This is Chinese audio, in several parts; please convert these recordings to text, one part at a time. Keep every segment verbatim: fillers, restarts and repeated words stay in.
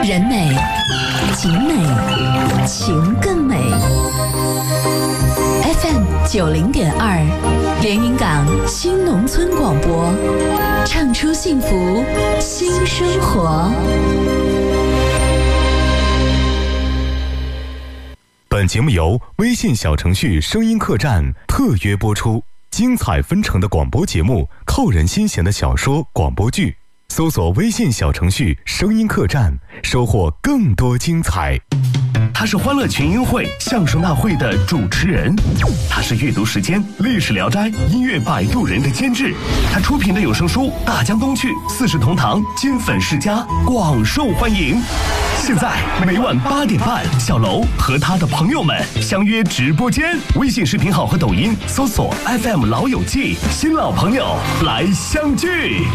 人美景美，情更美。 F M 九零点二，连云港新农村广播，唱出幸福新生活。 本节目由微信小程序声音客栈特约播出，精彩纷呈的广播节目，扣人心弦的小说广播剧。搜索微信小程序声音客栈，收获更多精彩。 他是欢乐群英会相声大会的主持人，他是阅读时间历史聊斋音乐摆渡人的监制，他出品的有声书《大江东去》四世同堂金粉世家广受欢迎。现在每晚八点半，小楼和他的朋友们相约直播间，微信视频号和抖音搜索 F M 老友记，新老朋友来相聚。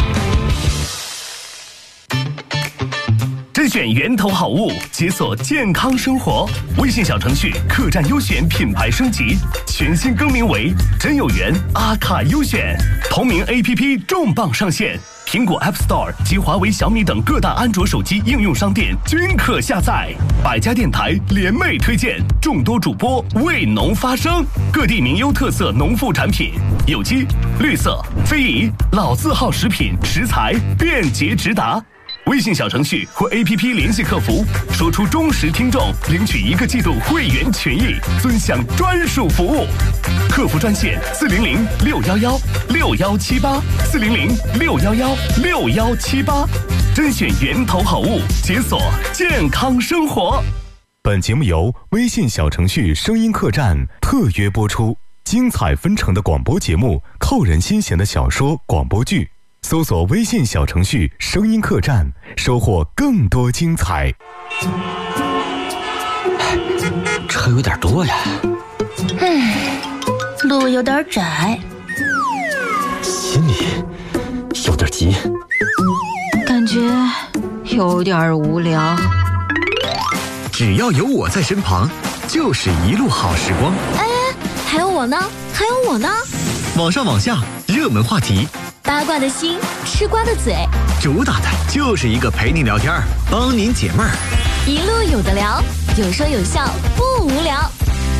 甄选源头好物，解锁健康生活。微信小程序客栈优选品牌升级，全新更名为真有缘阿卡优选。同名 A P P 重磅上线，苹果 App Store 及华为、小米等各大安卓手机应用商店均可下载。百家电台联袂推荐，众多主播为农发声，各地名优特色农副产品，有机、绿色、非遗、老字号食品食材便捷直达。微信小程序或 A P P 联系客服，说出忠实听众，领取一个季度会员权益，尊享专属服务。客服专线四零零六幺幺六幺七八四零零六幺幺六幺七八，甄选源头好物，解锁健康生活。 本节目由微信小程序声音客栈特约播出，精彩纷呈的广播节目，扣人心弦的小说广播剧。搜索微信小程序声音客栈，收获更多精彩。 车有点多呀， 唉，路有点窄， 心里有点急， 感觉有点无聊。 只要有我在身旁，就是一路好时光。 哎，还有我呢，还有我呢。 网上网下，热门话题， 八卦的心，吃瓜的嘴， 主打的就是一个陪你聊天，帮您解闷儿， 一路有的聊，有说有笑，不无聊。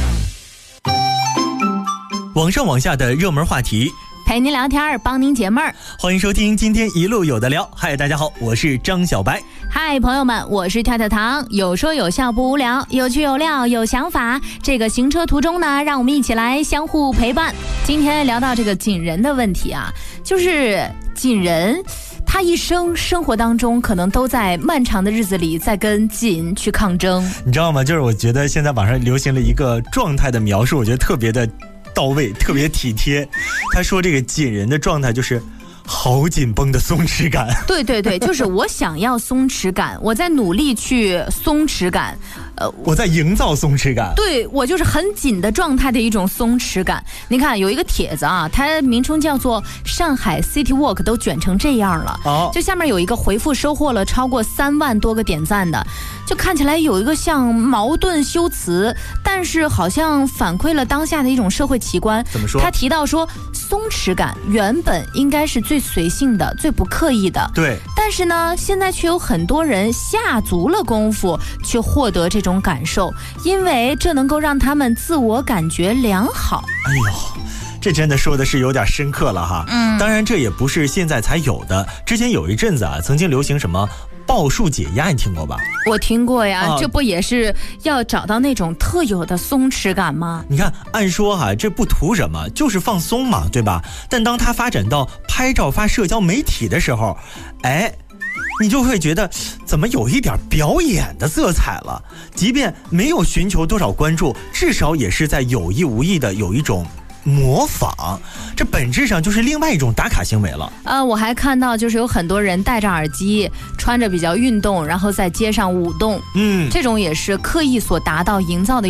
网上网下的热门话题， 陪您聊天，帮您解闷儿。 欢迎收听今天一路有的聊。嗨，大家好，我是张小白。 嗨，朋友们，我是跳跳糖，有说有笑不无聊，有趣有料有想法。这个行车途中呢，让我们一起来相互陪伴。今天聊到这个锦人的问题啊，就是锦人他一生生活当中可能都在漫长的日子里在跟锦去抗争。 你知道吗？就是我觉得现在网上流行了一个状态的描述，我觉得特别的到位，特别体贴。他说这个锦人的状态就是好紧绷的松弛感。 对对对，就是我想要松弛感，我在努力去松弛感， 呃，我在营造松弛感。 对，我就是很紧的状态的一种松弛感。你看有一个帖子啊，它名称叫做上海 City Walk 都卷成这样了，哦，就下面有一个回复收获了超过三万多个点赞的，就看起来有一个像矛盾修辞，但是好像反馈了当下的一种社会奇观。 怎么说？ 他提到说，松弛感原本应该是最随性的、最不刻意的， 对。 但是呢，现在却有很多人下足了功夫去获得这种感受，因为这能够让他们自我感觉良好。 哎呦，这真的说的是有点深刻了哈。嗯，当然这也不是现在才有的，之前有一阵子啊，曾经流行什么报数解压，你听过吧？ 我听过呀，啊，这不也是要找到那种特有的松弛感吗？ 你看，按说哈，这不图什么，就是放松嘛，对吧？但当它发展到拍照发社交媒体的时候，哎，你就会觉得怎么有一点表演的色彩了。即便没有寻求多少关注，至少也是在有意无意的有一种模仿，这本质上就是另外一种打卡行为了。 呃，我还看到就是有很多人戴着耳机，穿着比较运动，然后在街上舞动，嗯，这种也是刻意所达到营造的一种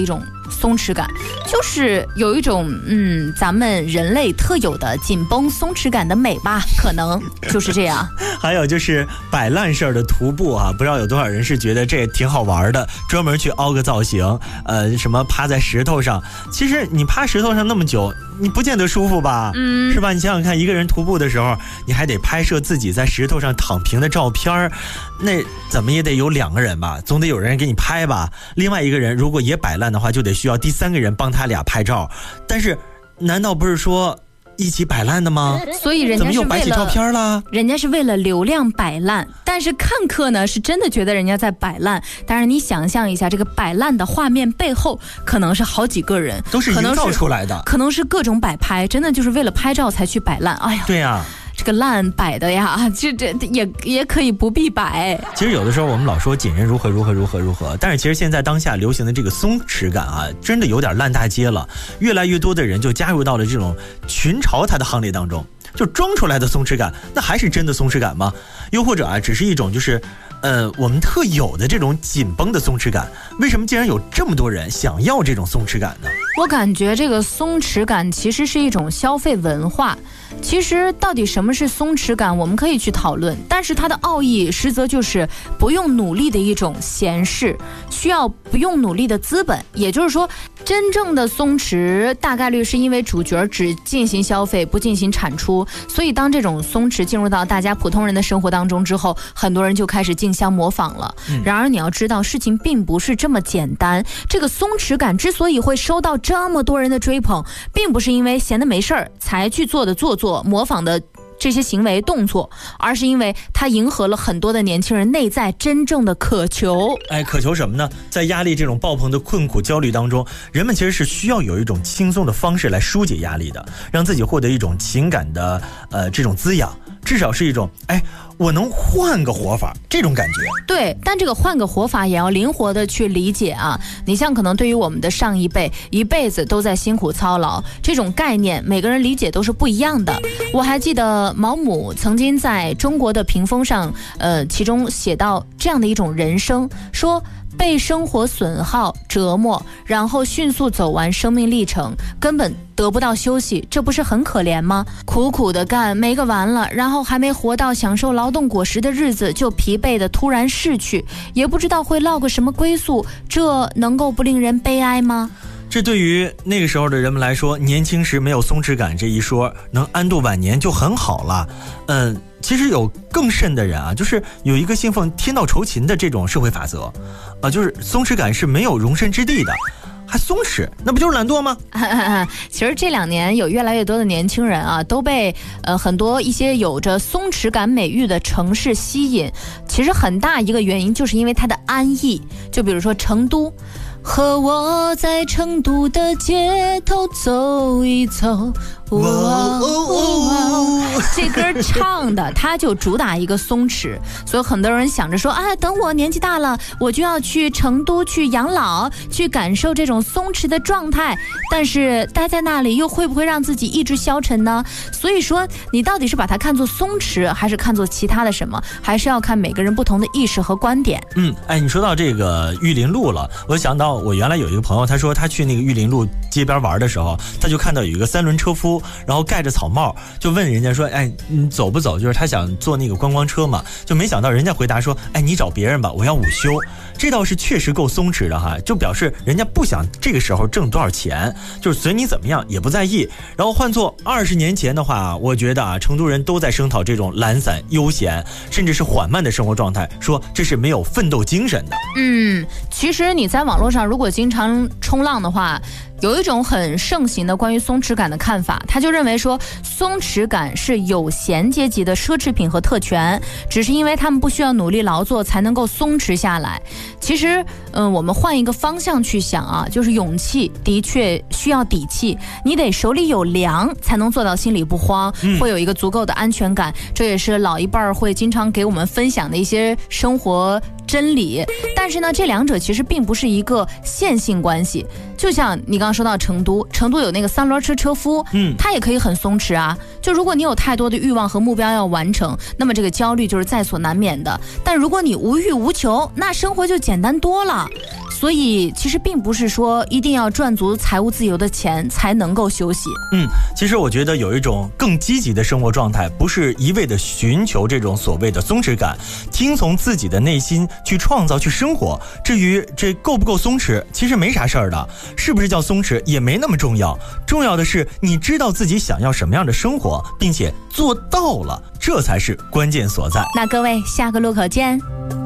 松弛感，就是有一种嗯，咱们人类特有的紧绷松弛感的美吧，可能就是这样。 还有就是摆烂事儿的徒步啊，不知道有多少人是觉得这也挺好玩的，专门去凹个造型，呃，什么趴在石头上。其实你趴石头上那么久，你不见得舒服吧？嗯，是吧？你想想看，一个人徒步的时候，你还得拍摄自己在石头上躺平的照片，那怎么也得有两个人吧，总得有人给你拍吧。另外一个人如果也摆烂的话，就得需要第三个人帮他俩拍照。但是，难道不是说一起摆烂的吗？ 所以人家是为了怎么又摆起照片了？ 人家是为了流量摆烂，但是看客呢是真的觉得人家在摆烂。当然，你想象一下，这个摆烂的画面背后，可能是好几个人， 都是营造出来的， 可能是各种摆拍，真的就是为了拍照才去摆烂。哎呀， 对呀、啊。 这个烂摆的呀，这这也也可以不必摆。 其实有的时候我们老说紧人如何如何如何如何，但是其实现在当下流行的这个松弛感啊，真的有点烂大街了。越来越多的人就加入到了这种群嘲它的行列当中，就装出来的松弛感，那还是真的松弛感吗？又或者啊，只是一种就是呃我们特有的这种紧绷的松弛感？为什么竟然有这么多人想要这种松弛感呢？ 我感觉这个松弛感其实是一种消费文化。其实到底什么是松弛感，我们可以去讨论，但是它的奥义实则就是不用努力的一种闲适，需要不用努力的资本。也就是说，真正的松弛大概率是因为主角只进行消费不进行产出，所以当这种松弛进入到大家普通人的生活当中之后，很多人就开始竞相模仿了。嗯、然而你要知道，事情并不是这么简单。这个松弛感之所以会收到这么多人的追捧，并不是因为闲得没事儿才去做的做作模仿的这些行为动作，而是因为它迎合了很多的年轻人内在真正的渴求。 哎，渴求什么呢？在压力这种爆棚的困苦焦虑当中，人们其实是需要有一种轻松的方式来疏解压力的，让自己获得一种情感的呃这种滋养，至少是一种哎我能换个活法这种感觉。 对，但这个换个活法也要灵活的去理解啊。你像可能对于我们的上一辈，一辈子都在辛苦操劳，这种概念每个人理解都是不一样的。我还记得毛姆曾经在中国的屏风上，呃，其中写到这样的一种人生，说被生活损耗折磨，然后迅速走完生命历程，根本得不到休息，这不是很可怜吗？苦苦的干没个完了，然后还没活到享受劳动果实的日子，就疲惫的突然逝去，也不知道会落个什么归宿，这能够不令人悲哀吗？ 这对于那个时候的人们来说，年轻时没有松弛感这一说，能安度晚年就很好了。嗯，其实有更甚的人啊，就是有一个信奉天道酬勤的这种社会法则，啊，就是松弛感是没有容身之地的。还松弛，那不就是懒惰吗？ 其实这两年有越来越多的年轻人啊，都被呃很多一些有着松弛感美誉的城市吸引。其实很大一个原因就是因为它的安逸，就比如说成都。和我在成都的街头走一走，哇哦哦，这歌唱的它就主打一个松弛，所以很多人想着说啊，等我年纪大了，我就要去成都去养老，去感受这种松弛的状态。但是待在那里又会不会让自己意志消沉呢？所以说，你到底是把它看作松弛，还是看作其他的什么？还是要看每个人不同的意识和观点。 嗯，哎，你说到这个玉林路了，我想到我原来有一个朋友，他说他去那个玉林路街边玩的时候，他就看到有一个三轮车夫，然后盖着草帽，就问人家说，哎，你走不走？就是他想坐那个观光车嘛，就没想到人家回答说，哎，你找别人吧，我要午休。这倒是确实够松弛的哈，就表示人家不想这个时候挣多少钱，就是随你怎么样也不在意。然后换做二十年前的话，我觉得啊，成都人都在声讨这种懒散、悠闲，甚至是缓慢的生活状态，说这是没有奋斗精神的。 嗯，其实你在网络上如果经常冲浪的话，有一种很盛行的关于松弛感的看法，他就认为说松弛感是有闲阶级的奢侈品和特权，只是因为他们不需要努力劳作才能够松弛下来。其实嗯、呃，我们换一个方向去想啊，就是勇气的确需要底气，你得手里有粮才能做到心里不慌，嗯、会有一个足够的安全感，这也是老一辈儿会经常给我们分享的一些生活真理。但是呢，这两者其实并不是一个线性关系。就像你刚刚说到成都，成都有那个三轮车车夫，嗯，他也可以很松弛啊。就如果你有太多的欲望和目标要完成，那么这个焦虑就是在所难免的。但如果你无欲无求，那生活就简单多了。 所以其实并不是说一定要赚足财务自由的钱才能够休息。 嗯，其实我觉得有一种更积极的生活状态，不是一味的寻求这种所谓的松弛感，听从自己的内心去创造去生活。至于这够不够松弛，其实没啥事儿的，是不是叫松弛也没那么重要，重要的是你知道自己想要什么样的生活，并且做到了，这才是关键所在。 那各位，下个路口见。